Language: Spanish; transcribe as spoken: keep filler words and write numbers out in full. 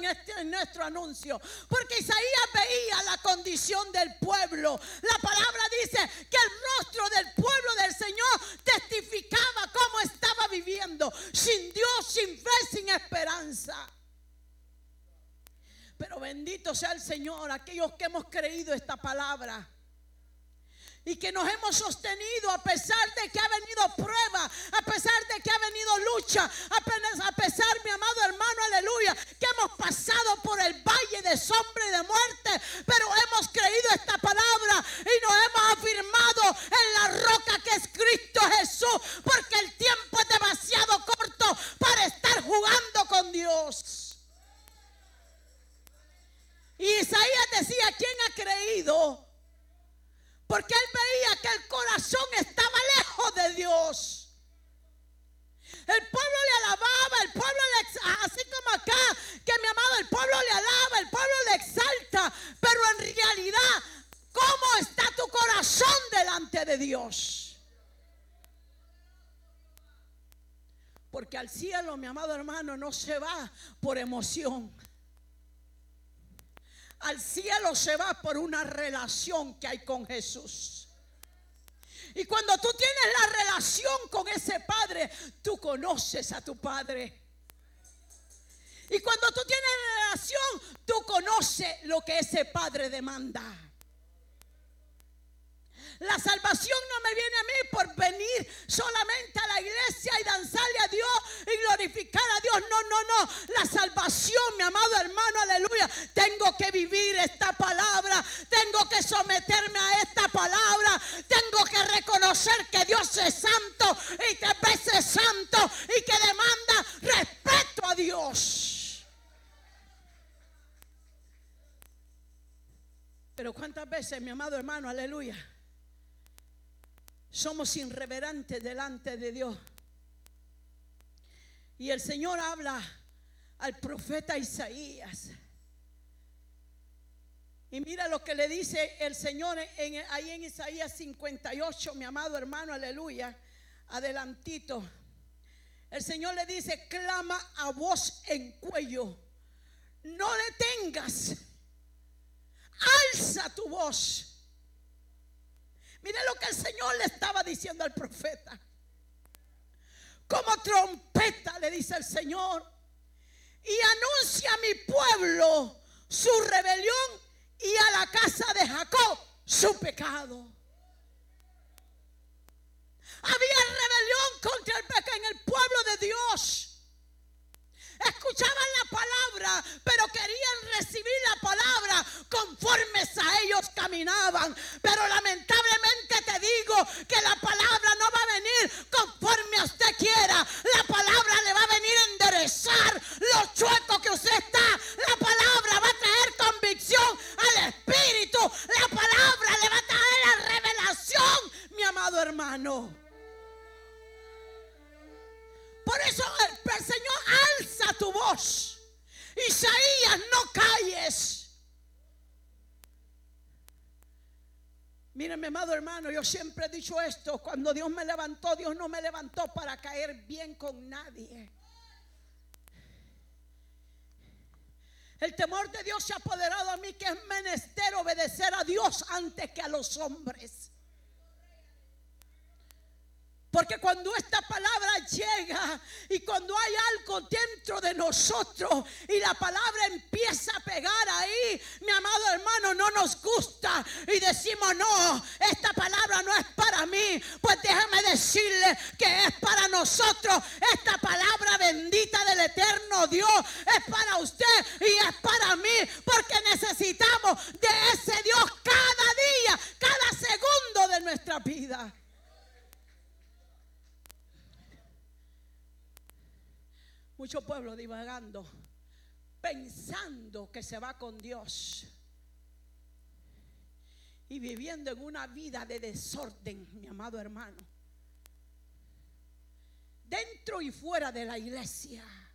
este, en nuestro anuncio, porque Isaías veía la condición del pueblo. La palabra dice que el rostro del pueblo del Señor testificaba cómo estaba viviendo, sin Dios, sin fe, sin esperanza. Pero bendito sea el Señor, aquellos que hemos creído esta palabra y que nos hemos sostenido a pesar de que ha venido prueba, a pesar de que ha venido lucha, a pesar, mi amado hermano, aleluya, que hemos pasado por el valle de sombra y de muerte, pero hemos creído esta palabra y nos hemos afirmado en la roca que es Cristo Jesús, porque el tiempo es demasiado corto para estar jugando con Dios. Y Isaías decía: ¿quién ha creído? Porque él veía que el corazón estaba lejos de Dios. El pueblo le alababa, el pueblo le, así como acá, que mi amado, el pueblo le alaba, el pueblo le exalta, pero en realidad, ¿cómo está tu corazón delante de Dios? Porque al cielo, mi amado hermano, no se va por emoción. Al cielo se va por una relación que hay con Jesús. Y cuando tú tienes la relación con ese Padre, tú conoces a tu Padre. Y cuando tú tienes la relación, tú conoces lo que ese Padre demanda. La salvación no me viene a mí por venir solamente a la iglesia y danzarle a Dios y glorificar a Dios. No, no, no. La salvación, mi amado hermano, aleluya. Tengo que vivir esta palabra. Tengo que someterme a esta palabra. Tengo que reconocer que Dios es santo y que es santo y que demanda respeto a Dios. Pero cuántas veces, mi amado hermano, aleluya, somos irreverentes delante de Dios. Y el Señor habla al profeta Isaías. Y mira lo que le dice el Señor en, ahí en Isaías cincuenta y ocho, mi amado hermano, aleluya, adelantito. El Señor le dice: clama a voz en cuello, no detengas, alza tu voz. Mire lo que el Señor le estaba diciendo al profeta. Como trompeta le dice el Señor, y anuncia a mi pueblo su rebelión y a la casa de Jacob su pecado. Había rebelión contra el pecado en el pueblo de Dios. Escuchaban la palabra, pero querían recibir la palabra conforme a ellos caminaban. Pero lamentablemente te digo que la palabra no va a venir conforme a usted quiera. La palabra le va a venir a enderezar los chuecos que usted está. La palabra va a traer convicción al espíritu. La palabra le va a traer la revelación, mi amado hermano. Por eso el, el Señor alza tu voz. Isaías, no calles. Miren, mi amado hermano, yo siempre he dicho esto: cuando Dios me levantó, Dios no me levantó para caer bien con nadie. El temor de Dios se ha apoderado a mí, que es menester obedecer a Dios antes que a los hombres. Porque cuando esta palabra llega y cuando hay algo dentro de nosotros y la palabra empieza a pegar ahí, mi amado hermano, no nos gusta y decimos: no, esta palabra no es para mí. Pues déjame decirle que es para nosotros. Esta palabra bendita del eterno Dios es para usted y es para mí, porque necesitamos de ese Dios cada día, cada segundo de nuestra vida. Mucho pueblo divagando, pensando que se va con Dios y viviendo en una vida de desorden, mi amado hermano, dentro y fuera de la iglesia.